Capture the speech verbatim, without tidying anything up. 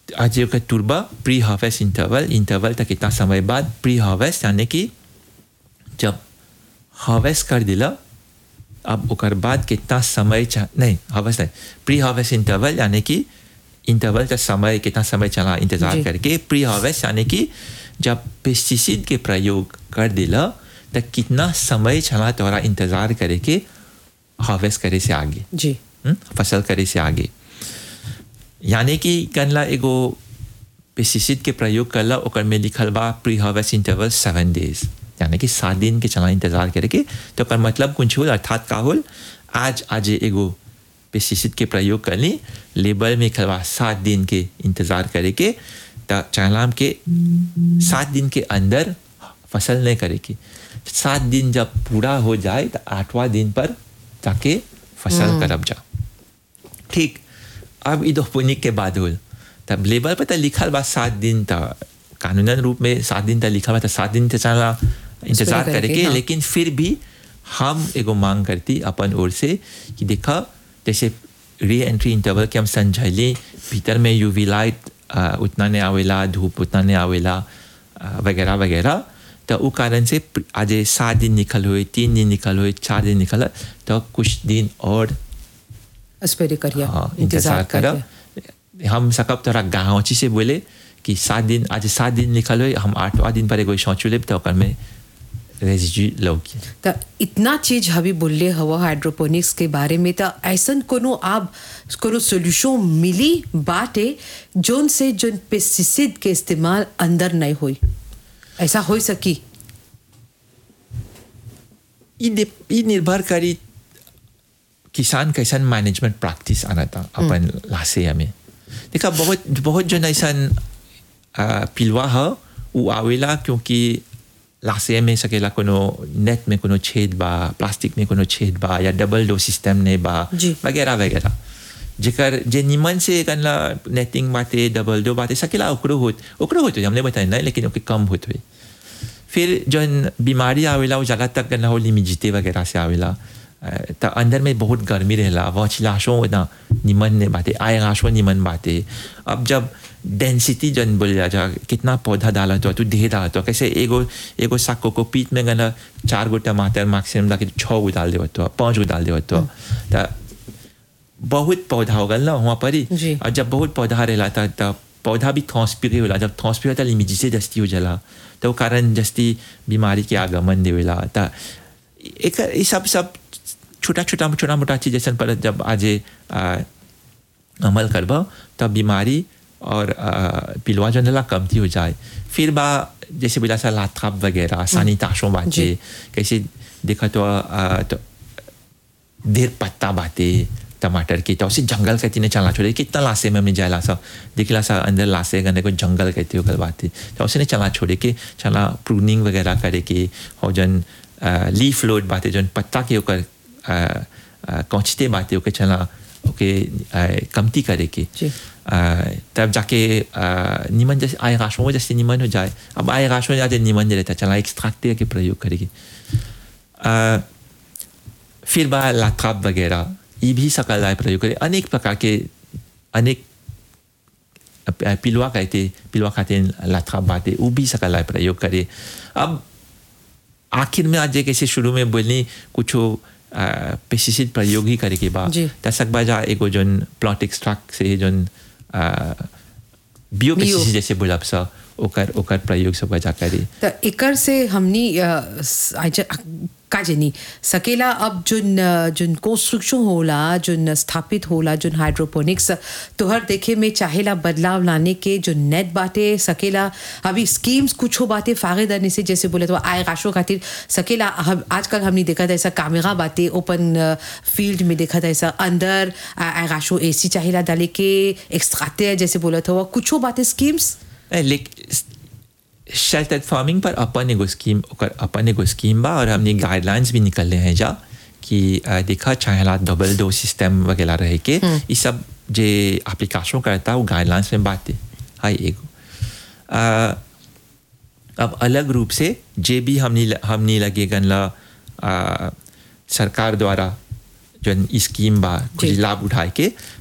आज का तुरबा pre harvest interval interval तक कितना समय बाद प्री हार्वेस्ट यानी कि जब हार्वेस्ट कर दिला अब ओकर बाद कितना समय चा नहीं हार्वेस्ट नहीं प्री हार्वेस्ट इंटरवल यानी कि इंटरवल का समय कितना समय चला इंतजार करके प्री हार्वेस्ट यानी कि जब पेस्टिसाइड के प्रयोग कर दिला तो कितना समय चला तोरा इंतजार करे के हार्वेस्ट करे से आगे जी हुँ? फसल करे से आगे यानी कि कनला एगो पेस्टिसाइड के प्रयोग करला ओकर में लिखल बा प्री हार्वेस्ट इंटरवल सेवन डेज यानी कि सात दिन के चला इंतजार करे के तो ओकर मतलब कुछ होल अर्थात का होल आज आज एगो पेस्टिसाइड के प्रयोग करनी लेबल में लिखल सात दिन के इंतजार करे के तो चाहलाम के सात दिन के अंदर फसल नहीं करे की सात दिन जब पूरा हो जाए तो आठवां दिन पर जाके फसल करब जा ठीक अब इडोपोनिक के बाद होल तब लेबल पर तो लिखल बा सात दिन तो कानूनन रूप में सात दिन तो लिखल बा तो सात दिन तो चला इंतजार करे के लेकिन फिर भी हम एगो मांग करती अपन ओर से कि देखा जैसे री एंट्री इंटरवल के हम समझली भीतर में यूवी लाइट उतना नहीं आवेला धूप उतना नहीं आवेला वगैरह वगैरह तो वो कारण से आज सात दिन निकल हुए तीन दिन निकल हुए चार दिन निकल तो कुछ दिन और करिए हाँ इंतजार करब हम सकब तोरा गाँवची से बोले कि सात दिन आज सात दिन निकल हुए हम आठवां दिन पर एगो सोचू लेब तो ओकर में रेजिड्यू लौकी तो इतना चीज हवी बोलले हवा हाइड्रोपोनिक्स के बारे में तो ऐसन कोनो आप कोनो सोल्यूशन मिली बाटे जोन से जोन पेस्टिसाइड के इस्तेमाल अंदर नहीं होई ऐसा हो सकी ये निर्भर करी किसान कैसन मैनेजमेंट प्रैक्टिस आना था अपन लासे में देखा बहुत बहुत जन ऐसा पिलवा है वो आवेला क्योंकि लासे में सकेला कोनो नेट में कोनो छेद बा प्लास्टिक में कोनो छेद बा या डबल डो सिस्टम ने बा वगैरह वगैरह जेकर जे निमन से कनला नेटिंग बाते डबल डो बाते सकेला ओकरो होत ओकरो होत हमने बताया नहीं लेकिन ओके कम होत हुए फिर जन बीमारी आवेला वो ज़्यादा तक कनला हो लिमिजिते वगैरह से आवेला तो अंदर में बहुत गर्मी रहेला वह चिलाशों ना निमन ने बातें आय आशों निमन बातें अब जब डेंसिटी जन बोल जा कितना पौधा डाला तो तू ढेर डाला तो कैसे एगो एगो साको को पीट में गना चार गो टमाटर मैक्सिमम ला के छः गो डाल दे तो पाँच गो डाल दे तो बहुत पौधा हो गया ना वहाँ पर ही और जब बहुत पौधा रहेला था तब पौधा भी थॉस्पिरे होला जब थॉस्पिरे था लिमिजी से जस्ती हो जाला तो कारण जस्ती बीमारी के आगमन देवेला था एक ये सब सब छोटा छोटा छोटा मोटा चीज जैसे पर जब आज अमल करबा तब बीमारी और पिलवा जनला कमती हो जाए फिर बा जैसे बोला सा लाथाप वगैरह सानिताशों बातें कैसे देखा तो, तो देर पत्ता बातें टमाटर की तो उसे जंगल कहती ने चलना छोड़े कितना लासे में हमने जायला सा देखला सा अंदर लासे गने को जंगल कहती हो गल बातें तो उसे ने चलना छोड़े के चला प्रूनिंग वगैरह करे के और जन लीफ लोड बातें जन पत्ता के ऊपर कौचते बातें ओके चला ओके कमती करे के तब जाके निमन जैसे आय राशों जैसे निमन हो जाए अब आय राशों जाते निमन नहीं रहता चला एक्सट्रैक्ट के प्रयोग करेगी फिर बा लाथाप वगैरह ये भी सकल आय प्रयोग करे अनेक प्रकार के अनेक पिलवा कहते पिलवा खाते लाथाप बातें वो भी सकल आय प्रयोग करे अब आखिर में आज कैसे शुरू में बोलनी कुछ पेस्टिसाइड प्रयोग ही करे के बाद तसक बाजा एगो जोन प्लॉट एक्सट्रैक्ट से जोन बियो पेस्टिसाइड जैसे बोला सा ओकर ओकर प्रयोग सब बाजा करे तो एकर से हमनी का जनी सकेला अब जोन जोन कंस्ट्रक्शन होला जोन स्थापित होला जोन हाइड्रोपोनिक्स तोहर देखे में चाहेला बदलाव लाने के जो नेट बातें सकेला अभी स्कीम्स कुछ हो बातें फायदेदार से जैसे बोले तो आय राशों खातिर सकेला हम आजकल हमने देखा था ऐसा कैमरा बातें ओपन फील्ड में देखा था ऐसा अंदर आय राशों एसी चाहेला डाले के एक्सट्राते जैसे बोला था कुछ हो बातें स्कीम्स शेल्टर्ड फार्मिंग पर अपन एगो स्कीम अपन एगो स्कीम बा और हमने गाइडलाइंस भी निकल हैं जा कि देखा चाहेला डबल डो सिस्टम वगैरह रहे के ये सब जे एप्लीकेशन करता वो गाइडलाइंस में बातें हाई एगो अब अलग रूप से जे भी हमने हमने लगे गनला सरकार द्वारा जो स्कीम बा कुछ लाभ उठाए के